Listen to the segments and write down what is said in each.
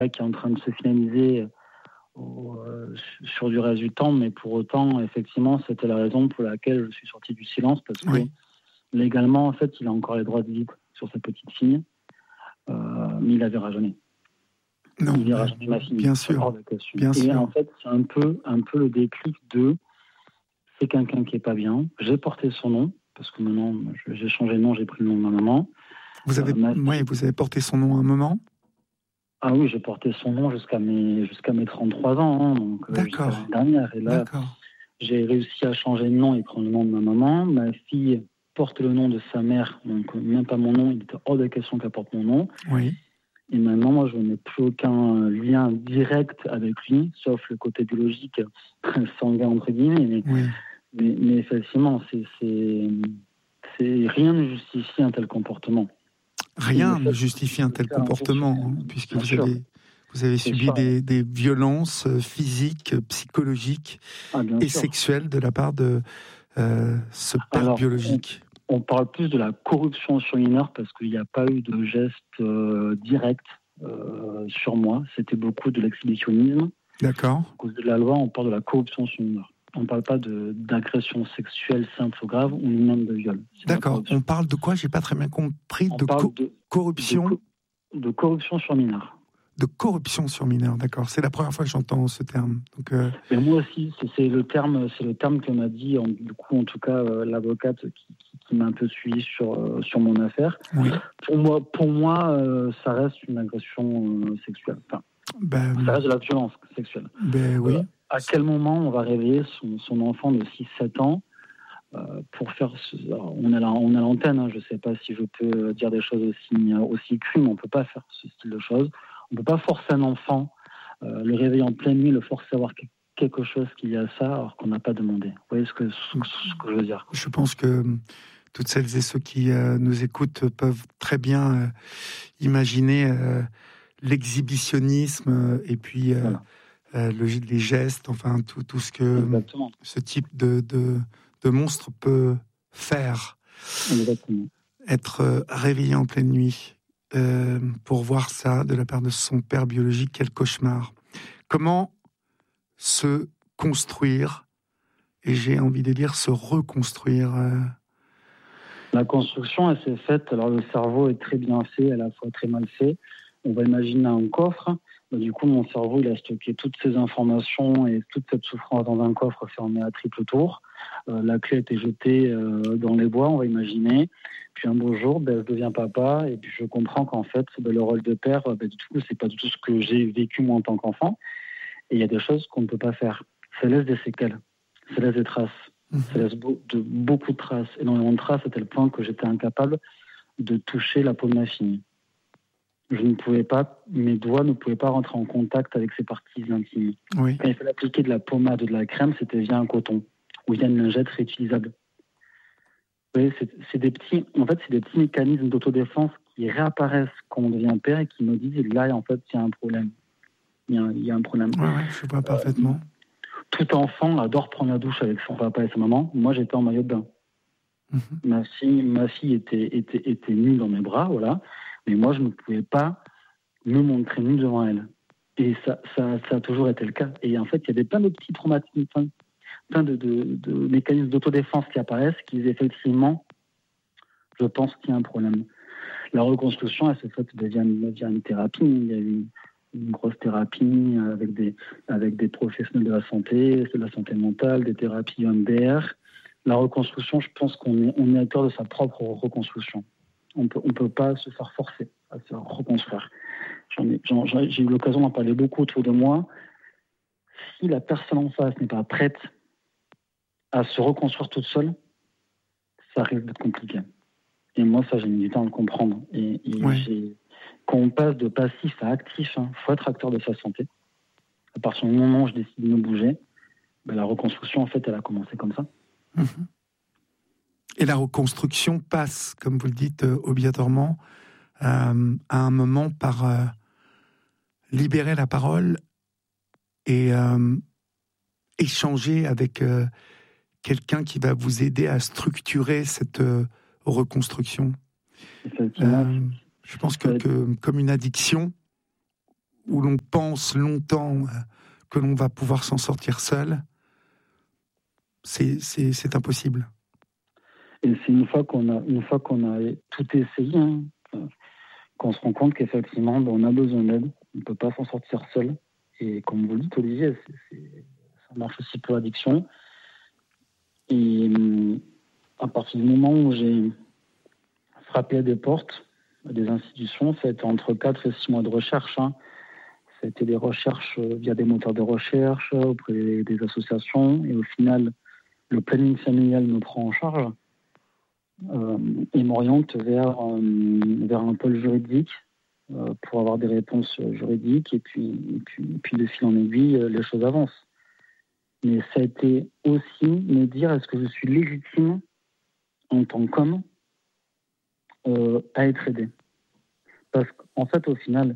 qui est en train de se finaliser sur du reste du temps, mais pour autant, effectivement, c'était la raison pour laquelle je suis sorti du silence, parce que légalement, en fait, il a encore les droits de visite sur sa petite fille, mais il la verra jamais. Non, il verra jamais ma fille. Bien sûr. Et en fait, c'est un peu le déclic de c'est quelqu'un qui est pas bien. J'ai porté son nom, parce que maintenant, j'ai changé de nom, j'ai pris le nom de ma maman. Vous avez porté son nom à un moment ? Ah oui, j'ai porté son nom jusqu'à mes 33 ans, donc jusqu'à l'année dernière. Et là, j'ai réussi à changer de nom et prendre le nom de ma maman. Ma fille porte le nom de sa mère, donc même pas mon nom. Il était hors de question qu'elle porte mon nom. Oui. Et maintenant, moi, je n'ai plus aucun lien direct avec lui, sauf le côté biologique, sanguin entre guillemets. Mais effectivement, rien ne justifie un tel comportement. Rien ne justifie un tel comportement, puisque vous avez subi des violences physiques, psychologiques et sexuelles de la part de ce père biologique. On parle plus de la corruption sur mineur parce qu'il n'y a pas eu de geste direct sur moi. C'était beaucoup de l'exhibitionnisme. D'accord. À cause de la loi, on parle de la corruption sur mineur. On ne parle pas d'agression sexuelle simple ou grave ou même de viol. D'accord. On parle de quoi ? J'ai pas très bien compris. Corruption. De corruption sur mineur. De corruption sur mineur, d'accord. C'est la première fois que j'entends ce terme. Donc, Et moi aussi, c'est le terme que m'a dit, du coup, en tout cas, l'avocate qui m'a un peu suivi sur mon affaire. Oui. Pour moi, ça reste une agression sexuelle. Enfin, ça reste de la violence sexuelle. Oui. À quel moment on va réveiller son enfant de 6-7 ans pour faire... On a l'antenne, je ne sais pas si je peux dire des choses aussi crues, mais on ne peut pas faire ce style de choses. On ne peut pas forcer un enfant, le réveiller en pleine nuit, le forcer à voir quelque chose qu'il y a ça, alors qu'on n'a pas demandé. Vous voyez ce que je veux dire ? Je pense que toutes celles et ceux qui nous écoutent peuvent très bien imaginer l'exhibitionnisme et puis les gestes, enfin tout ce que ce type de monstre peut faire. Exactement. Être réveillé en pleine nuit pour voir ça de la part de son père biologique, quel cauchemar. Comment se construire, et j'ai envie de dire se reconstruire La construction, elle s'est faite, alors le cerveau est très bien fait, à la fois très mal fait. On va imaginer un coffre. Du coup, mon cerveau, il a stocké toutes ces informations et toute cette souffrance dans un coffre fermé à triple tour. La clé a été jetée dans les bois, on va imaginer. Puis un beau jour, je deviens papa et puis je comprends qu'en fait, le rôle de père, du tout, c'est pas du tout ce que j'ai vécu moi en tant qu'enfant. Et il y a des choses qu'on ne peut pas faire. Ça laisse des séquelles, ça laisse des traces. Ça laisse beaucoup de traces. Énormément de traces, à tel point que j'étais incapable de toucher la peau de ma fille. Je ne pouvais pas, mes doigts ne pouvaient pas rentrer en contact avec ses parties intimes. Oui. Quand il fallait appliquer de la pommade ou de la crème, c'était via un coton ou via une lingette réutilisable. Vous voyez, c'est des petits mécanismes d'autodéfense qui réapparaissent quand on devient père et qui nous disent là, en fait, il y a un problème. Il y a un problème. Oui, je vois parfaitement. Tout enfant adore prendre la douche avec son papa et sa maman. Moi, j'étais en maillot de bain. Ma fille était nue dans mes bras, voilà. Mais moi, je ne pouvais pas me montrer nue devant elle. Et ça a toujours été le cas. Et en fait, il y a plein de petits traumatismes, plein de mécanismes d'autodéfense qui apparaissent, qui effectivement, je pense qu'il y a un problème. La reconstruction, elle s'est faite via une thérapie. Il y a eu une grosse thérapie avec des professionnels de la santé mentale, des thérapies EMDR. La reconstruction, je pense qu'on est acteur de sa propre reconstruction. On peut pas se faire forcer à se reconstruire. J'ai eu l'occasion d'en parler beaucoup autour de moi. Si la personne en face n'est pas prête à se reconstruire toute seule, ça risque d'être compliqué. Et moi, ça, j'ai mis du temps à le comprendre. Quand on passe de passif à actif, faut être acteur de sa santé. À partir du moment où je décide de me bouger, la reconstruction, en fait, elle a commencé comme ça. Et la reconstruction passe, comme vous le dites, obligatoirement, à un moment par libérer la parole et échanger avec quelqu'un qui va vous aider à structurer cette reconstruction. Je pense que comme une addiction où l'on pense longtemps que l'on va pouvoir s'en sortir seul, c'est impossible. Et c'est une fois qu'on a tout essayé, hein, qu'on se rend compte qu'effectivement, on a besoin d'aide. On ne peut pas s'en sortir seul. Et comme vous le dites, Olivier, ça marche aussi pour l'addiction. Et à partir du moment où j'ai frappé à des portes, à des institutions, ça a été entre 4 et 6 mois de recherche. Hein. Ça a été des recherches via des moteurs de recherche, auprès des associations. Et au final, le planning familial me prend en charge et m'oriente vers un pôle juridique pour avoir des réponses juridiques. Et puis de fil en aiguille, les choses avancent. Mais ça a été aussi me dire, est-ce que je suis légitime en tant qu'homme à être aidé? Parce qu'en fait, au final,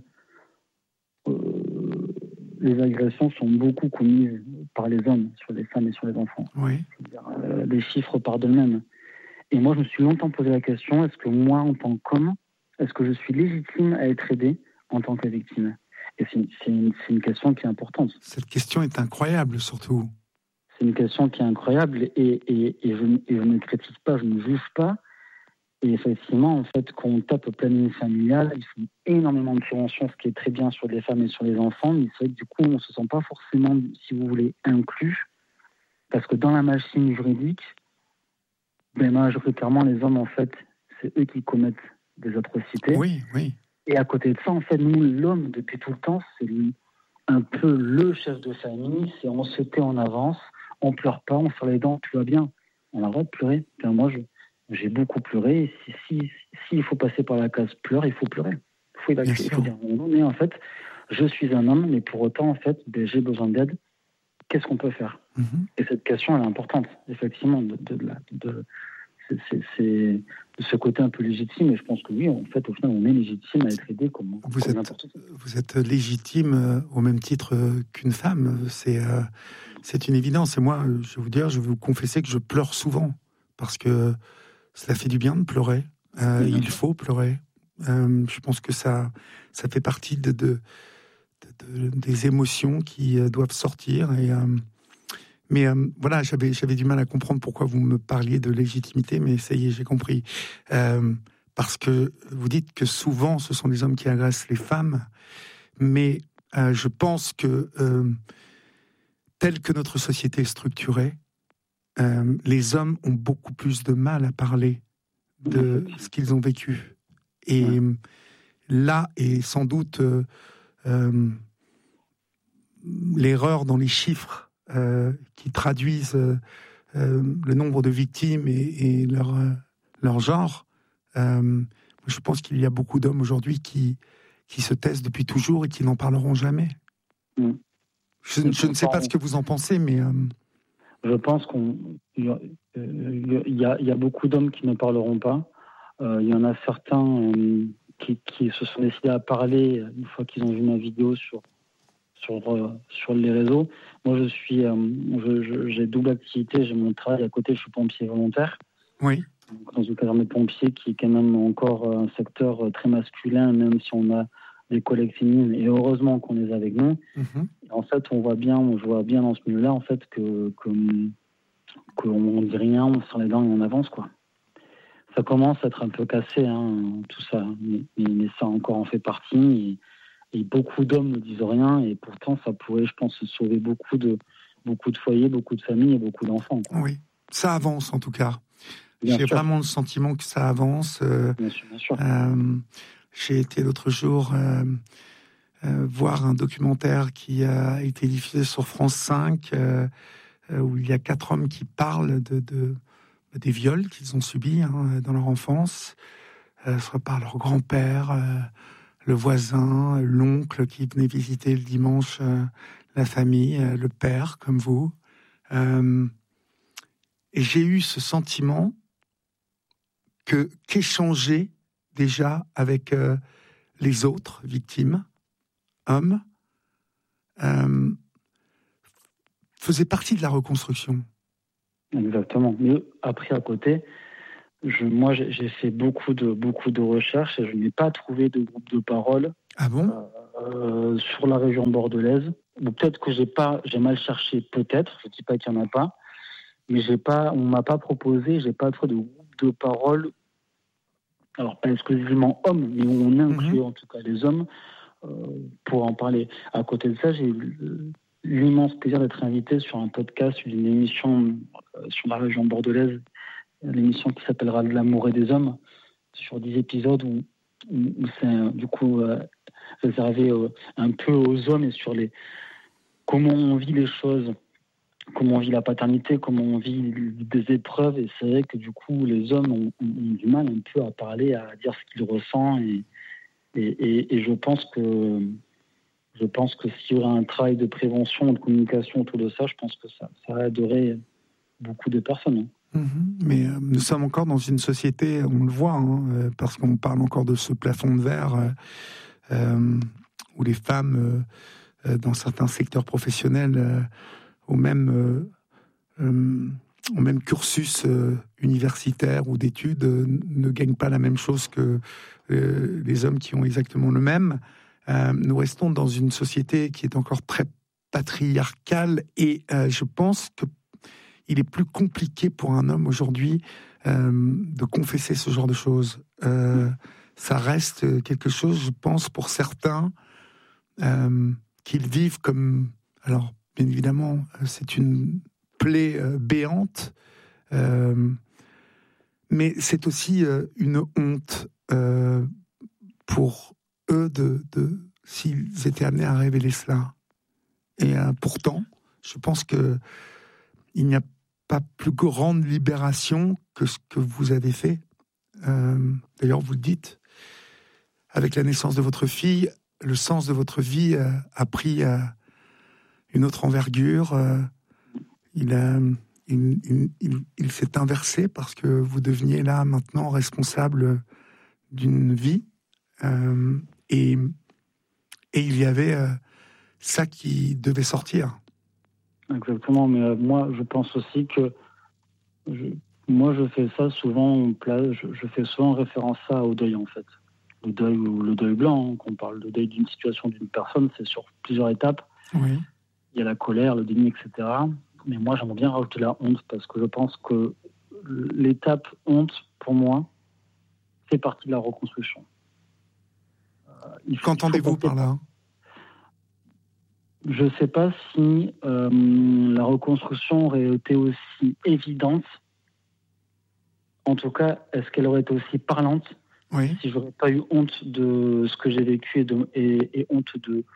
les agressions sont beaucoup commises par les hommes sur les femmes et sur les enfants. Oui. Les chiffres parlent d'eux-mêmes. Et moi, je me suis longtemps posé la question, est-ce que moi, en tant qu'homme, est-ce que je suis légitime à être aidé en tant que victime? Et c'est une question qui est importante. Cette question est incroyable, surtout. C'est une question qui est incroyable et je ne critique pas, je ne juge pas. Et effectivement, en fait, quand on tape au planning familial, il faut énormément de prévention, ce qui est très bien sur les femmes et sur les enfants, mais c'est vrai que du coup, on ne se sent pas forcément, si vous voulez, inclus, parce que dans la machine juridique, majoritairement, les hommes, en fait, c'est eux qui commettent des atrocités. Oui, oui. Et à côté de ça, en fait, nous, l'homme, depuis tout le temps, c'est un peu le chef de famille, c'est on se tait en avance, on pleure pas, on serre les dents, tout va bien. On a le droit de pleurer. Enfin, moi, j'ai beaucoup pleuré. Et s'il faut passer par la case pleurs, il faut pleurer. Il faut évacuer. Il faut dire non, mais en fait, je suis un homme, mais pour autant, en fait, j'ai besoin d'aide. Qu'est-ce qu'on peut faire? Et cette question, elle est importante, effectivement, c'est de ce côté un peu légitime. Et je pense que oui, en fait, au final, on est légitime à être aidé comme n'importe qui. Vous êtes légitime au même titre qu'une femme. C'est une évidence. Et moi, je vais vous confesser que je pleure souvent parce que cela fait du bien de pleurer. Il faut pleurer. Je pense que ça fait partie des émotions qui doivent sortir. Mais voilà, j'avais du mal à comprendre pourquoi vous me parliez de légitimité, mais ça y est, j'ai compris. Parce que vous dites que souvent, ce sont les hommes qui agressent les femmes, mais je pense que telle que notre société est structurée, les hommes ont beaucoup plus de mal à parler de ce qu'ils ont vécu. Et là est sans doute l'erreur dans les chiffres qui traduisent le nombre de victimes et leur genre. Je pense qu'il y a beaucoup d'hommes aujourd'hui qui se taisent depuis toujours et qui n'en parleront jamais. Je ne sais pas ce que vous en pensez, mais... Je pense qu'il y a beaucoup d'hommes qui ne parleront pas. Il y en a certains qui se sont décidés à parler une fois qu'ils ont vu ma vidéo sur les réseaux. Moi, j'ai double activité, j'ai mon travail à côté, je suis pompier volontaire. Oui. Dans une caserne de pompiers qui est quand même encore un secteur très masculin, même si on a des collègues féminines, et heureusement qu'on les a avec nous. En fait, je vois bien dans ce milieu-là, en fait, qu'on dit rien, on serre les dents et on avance, quoi. Ça commence à être un peu cassé, hein, tout ça, mais ça encore en fait partie. Et beaucoup d'hommes ne disent rien, et pourtant, ça pourrait, je pense, sauver beaucoup de foyers, beaucoup de familles et beaucoup d'enfants, quoi. Oui, ça avance en tout cas. Bien J'ai sûr. vraiment le sentiment que ça avance. Bien sûr. J'ai été l'autre jour voir un documentaire qui a été diffusé sur France 5, où il y a 4 hommes qui parlent des viols qu'ils ont subis dans leur enfance, soit par leur grand-père, le voisin, l'oncle qui venait visiter le dimanche la famille, le père, comme vous. Et j'ai eu ce sentiment qu'échanger déjà avec les autres victimes, hommes, faisait partie de la reconstruction. Exactement. Mais après, à côté, moi, j'ai fait beaucoup de recherches et je n'ai pas trouvé de groupe de parole. Ah bon? sur la région bordelaise. Ou peut-être que j'ai mal cherché, peut-être. Je ne dis pas qu'il n'y en a pas. Mais on ne m'a pas proposé, j'ai pas trop de groupe de parole. Alors, pas exclusivement hommes, mais où on inclut en tout cas les hommes pour en parler. À côté de ça, j'ai eu l'immense plaisir d'être invité sur un podcast, une émission sur la région bordelaise, l'émission qui s'appellera De l'amour et des hommes, sur 10 épisodes où c'est du coup réservé un peu aux hommes et sur comment on vit les choses, comment on vit la paternité, comment on vit des épreuves. Et c'est vrai que du coup, les hommes ont du mal un peu à parler, à dire ce qu'ils ressentent. Et je pense que s'il y aura un travail de prévention, de communication autour de ça, je pense que ça aiderait beaucoup de personnes. Mais nous sommes encore dans une société, on le voit, parce qu'on parle encore de ce plafond de verre, où les femmes, dans certains secteurs professionnels, au même cursus universitaire ou d'études, ne gagnent pas la même chose que les hommes qui ont exactement le même. Nous restons dans une société qui est encore très patriarcale et je pense qu'il est plus compliqué pour un homme aujourd'hui de confesser ce genre de choses. Ça reste quelque chose, je pense, pour certains, qu'ils vivent comme... Alors, bien évidemment, c'est une plaie béante, mais c'est aussi une honte pour eux s'ils étaient amenés à révéler cela. Et pourtant, je pense qu'il n'y a pas plus grande libération que ce que vous avez fait. D'ailleurs, vous le dites, avec la naissance de votre fille, le sens de votre vie a pris une autre envergure. Il s'est inversé parce que vous deveniez là maintenant responsable d'une vie. Et il y avait ça qui devait sortir. Exactement, mais moi je pense aussi que je fais ça souvent, je fais souvent référence au deuil en fait. Le deuil ou le deuil blanc, qu'on parle de deuil d'une situation, d'une personne, c'est sur plusieurs étapes. Oui. Il y a la colère, le déni, etc. Mais moi j'aimerais bien rajouter la honte parce que je pense que l'étape honte, pour moi, fait partie de la reconstruction. Qu'entendez-vous par là ? Je ne sais pas si la reconstruction aurait été aussi évidente. En tout cas, est-ce qu'elle aurait été aussi parlante si je n'aurais pas eu honte de ce que j'ai vécu et honte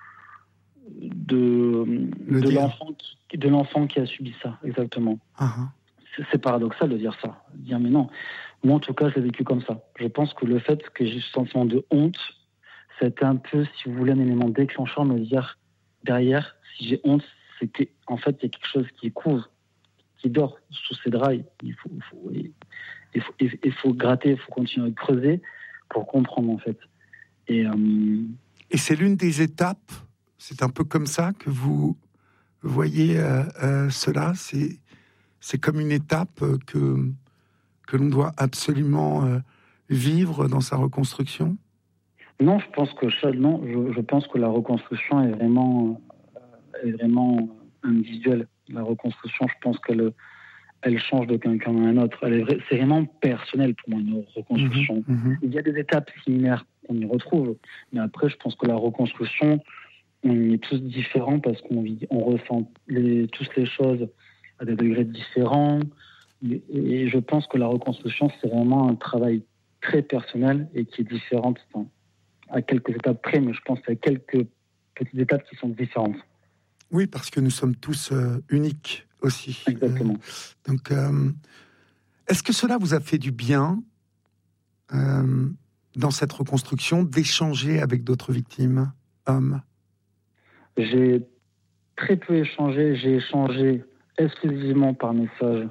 de l'enfant qui a subi ça, exactement. C'est paradoxal de dire ça. Dire mais non. Moi, en tout cas, j'ai vécu comme ça. Je pense que le fait que j'ai eu ce sentiment de honte, c'était un peu, si vous voulez, un élément déclencheur, me dire derrière, si j'ai honte, c'est qu'en fait, il y a quelque chose qui couvre, qui dort sous ces draps. Il faut gratter, il faut continuer à creuser pour comprendre, en fait. Et c'est l'une des étapes, c'est un peu comme ça que vous voyez cela, c'est comme une étape que l'on doit absolument vivre dans sa reconstruction ? Non, je pense que la reconstruction est vraiment individuelle. La reconstruction, je pense qu'elle change de quelqu'un à un autre. C'est vraiment personnel pour moi, une reconstruction. Il y a des étapes similaires qu'on y retrouve, mais après, je pense que la reconstruction, on est tous différents parce qu'on ressent tous les choses à des degrés différents. Et je pense que la reconstruction, c'est vraiment un travail très personnel et qui est différent à quelques étapes près, mais je pense qu'il y a quelques petites étapes qui sont différentes. Oui, parce que nous sommes tous uniques aussi. Exactement. Donc, est-ce que cela vous a fait du bien, dans cette reconstruction, d'échanger avec d'autres victimes, hommes ? J'ai très peu échangé. J'ai échangé exclusivement par message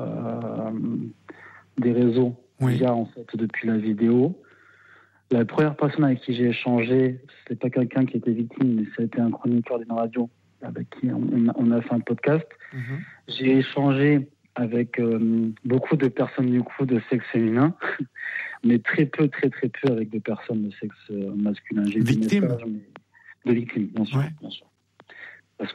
des réseaux, via, en fait, depuis la vidéo. La première personne avec qui j'ai échangé, ce n'est pas quelqu'un qui était victime, mais c'était un chroniqueur d'une radio avec qui on a fait un podcast. J'ai échangé avec beaucoup de personnes du coup de sexe féminin, mais très peu avec des personnes de sexe masculin. J'ai victime. De victime, bien sûr, Ouais. bien sûr. Parce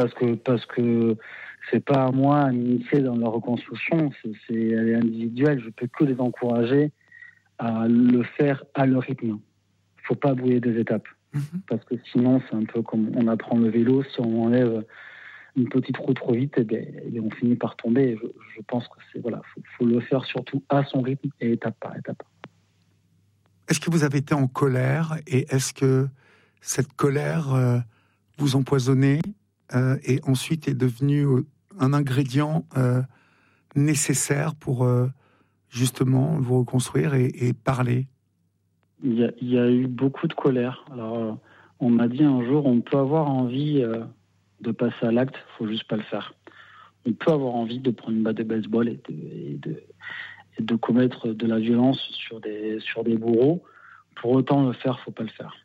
que c'est pas à moi à m'initier dans la reconstruction, elle est individuelle. Je peux que les encourager à le faire à leur rythme. Il faut pas brouiller des étapes, parce que sinon c'est un peu comme on apprend le vélo. Si on enlève une petite roue trop vite, on finit par tomber. Je pense que faut le faire surtout à son rythme et étape par étape. Est-ce que vous avez été en colère et est-ce que cette colère vous empoisonnait et ensuite est devenue un ingrédient nécessaire pour justement vous reconstruire et parler? Il y a eu beaucoup de colère. Alors, on m'a dit un jour, on peut avoir envie de passer à l'acte, il faut juste pas le faire. On peut avoir envie de prendre une batte de baseball et de commettre de la violence sur des bourreaux. Pour autant le faire, faut pas le faire.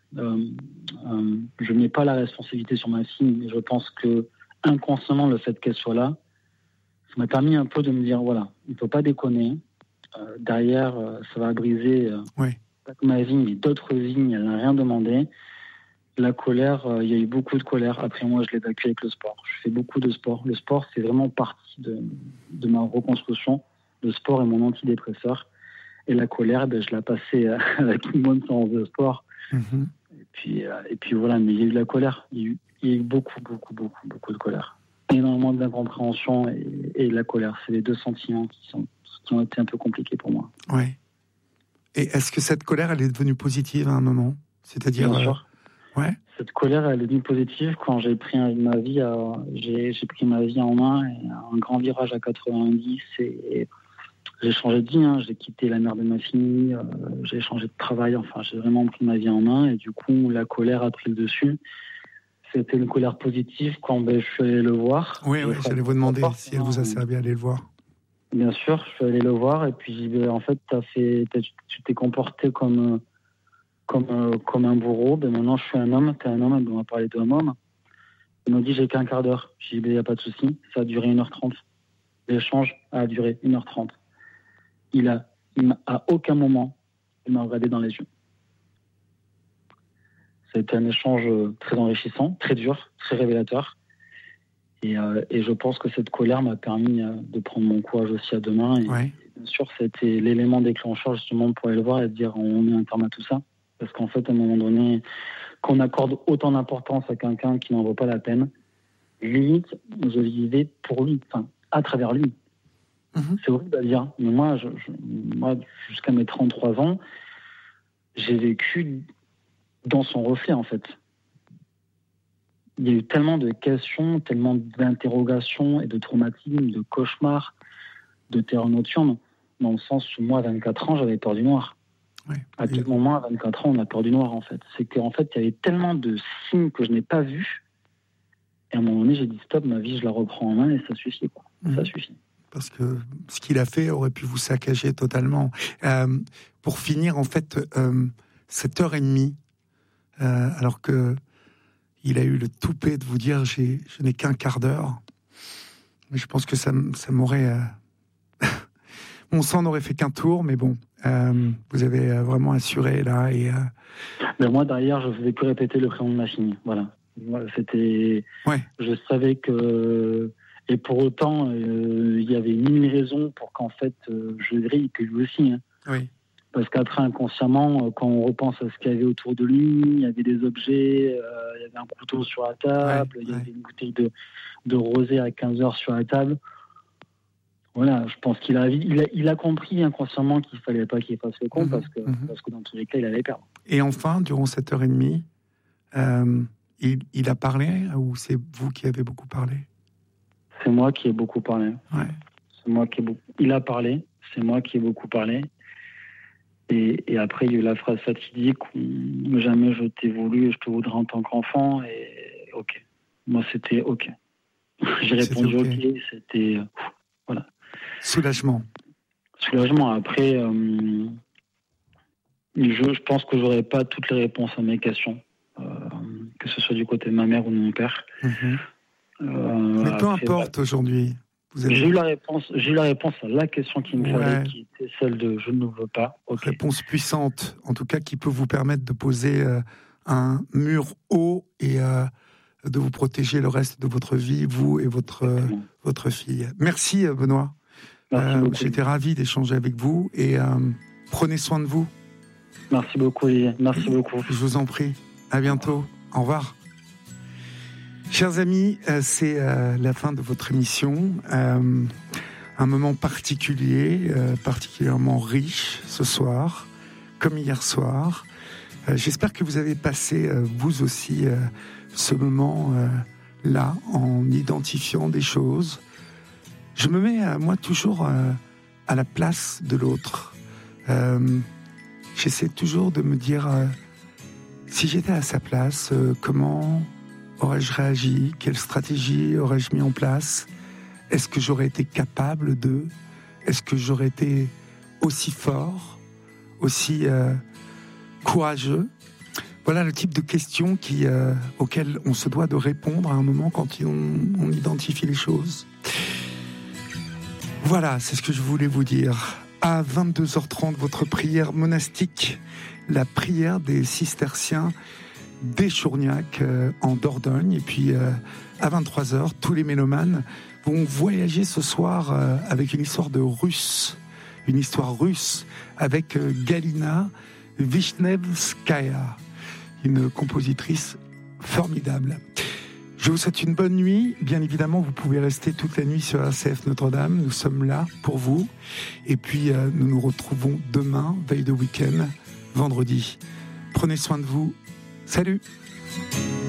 Je n'ai pas la responsabilité sur ma fille, mais je pense que inconsciemment, le fait qu'elle soit là, ça m'a permis un peu de me dire, voilà, il ne faut pas déconner. Derrière, ça va briser pas que ma vie, mais d'autres vies. Elle n'a rien demandé. La colère, il y a eu beaucoup de colère. Après, moi, je l'évacue avec le sport. Je fais beaucoup de sport. Le sport, c'est vraiment partie de ma reconstruction. Le sport est mon antidépresseur. Et la colère, je la passais avec une bonne séance de sport. Mm-hmm. Et puis voilà, mais il y a eu de la colère. Il y a eu beaucoup de colère. Énormément d'incompréhension et la colère. C'est les deux sentiments qui ont été un peu compliqués pour moi. Oui. Et est-ce que cette colère, elle est devenue positive à un moment? C'est-à-dire... Bien sûr. Ouais. Cette colère, elle est devenue positive quand j'ai pris ma vie en main, et un grand virage à 90, et j'ai changé de vie, j'ai quitté la mère de ma fille, j'ai changé de travail, enfin j'ai vraiment pris ma vie en main, et du coup la colère a pris le dessus. C'était une colère positive quand je suis allé le voir. Oui, j'allais vous demander si elle vous a servi à aller le voir. Bien sûr, je suis allé le voir, et puis en fait tu t'es comporté comme un bourreau. Maintenant je suis un homme, t'es un homme, on m'a parlé d'un homme. Il m'a dit j'ai qu'un quart d'heure. J'ai dit il n'y a pas de souci, ça a duré 1h30. L'échange a duré 1h30. À aucun moment, il m'a regardé dans les yeux. C'était un échange très enrichissant, très dur, très révélateur. Et je pense que cette colère m'a permis de prendre mon courage aussi à deux mains. Et bien sûr, c'était l'élément déclencheur justement pour aller le voir et dire on met un terme à tout ça. Parce qu'en fait, à un moment donné, qu'on accorde autant d'importance à quelqu'un qui n'en vaut pas la peine, limite, je vivais pour lui, à travers lui. Mm-hmm. C'est horrible à dire, mais moi, jusqu'à mes 33 ans, j'ai vécu dans son reflet, en fait. Il y a eu tellement de questions, tellement d'interrogations et de traumatismes, de cauchemars, de terreurs nocturnes, dans le sens où moi, à 24 ans, j'avais peur du noir. Oui. À tout moment, à 24 ans, on a peur du noir, en fait. C'est qu'en fait, il y avait tellement de signes que je n'ai pas vus. Et à un moment donné, j'ai dit stop, ma vie, je la reprends en main et ça suffit, quoi. Mmh. Ça suffit. Parce que ce qu'il a fait aurait pu vous saccager totalement. Pour finir, en fait, cette heure et demie, alors que il a eu le toupet de vous dire je n'ai qu'un quart d'heure, mais je pense que ça m'aurait... Mon sang n'aurait fait qu'un tour, mais bon, vous avez vraiment assuré là. Et, mais moi, derrière, je ne faisais que répéter le prénom de ma fille. Voilà. C'était... Ouais. Je savais que... Et pour autant, il y avait une raison pour qu'en fait, je grille, que lui aussi. Oui. Parce qu'après, inconsciemment, quand on repense à ce qu'il y avait autour de lui, il y avait des objets, il y avait un couteau sur la table, il y avait une bouteille de rosé à 15h sur la table. Voilà, je pense qu'il a compris inconsciemment qu'il ne fallait pas qu'il fasse le con, parce que dans tous les cas, il allait perdre. Et enfin, durant cette heure et demie, il a parlé, ou c'est vous qui avez beaucoup parlé? C'est moi qui ai beaucoup parlé. Ouais. Il a parlé, c'est moi qui ai beaucoup parlé. Et après, il y a eu la phrase fatidique où jamais je t'ai voulu et je te voudrais en tant qu'enfant. Et ok. Moi, c'était ok. J'ai répondu ok. C'était. Voilà. Soulagement. Après, je pense que j'aurais pas toutes les réponses à mes questions, que ce soit du côté de ma mère ou de mon père. Mm-hmm. Mais peu importe aujourd'hui. J'ai eu la réponse à la question qui me fallait, qui était celle de je ne veux pas. Okay. Réponse puissante, en tout cas qui peut vous permettre de poser un mur haut et de vous protéger le reste de votre vie, vous et votre fille. Merci Benoît. J'étais ravi d'échanger avec vous et prenez soin de vous. Merci beaucoup Olivier, merci beaucoup. Je vous en prie, à bientôt, au revoir. Chers amis, c'est la fin de votre émission. Un moment particulier, particulièrement riche ce soir, comme hier soir. J'espère que vous avez passé, vous aussi, ce moment-là, en identifiant des choses. Je me mets, moi, toujours à la place de l'autre. J'essaie toujours de me dire, si j'étais à sa place, comment aurais-je réagi? Quelle stratégie aurais-je mis en place? Est-ce que j'aurais été capable de? Est-ce que j'aurais été aussi fort, aussi courageux? Voilà le type de questions auxquelles on se doit de répondre à un moment quand on identifie les choses. Voilà, c'est ce que je voulais vous dire. À 22h30, votre prière monastique, la prière des cisterciens d'Échourgnac en Dordogne. Et puis à 23h, tous les mélomanes vont voyager ce soir avec une histoire russe avec Galina Vishnevskaya, une compositrice formidable. Je vous souhaite une bonne nuit. Bien évidemment, vous pouvez rester toute la nuit sur RCF Notre-Dame. Nous sommes là pour vous. Et puis, nous nous retrouvons demain, veille de week-end, vendredi. Prenez soin de vous. Salut!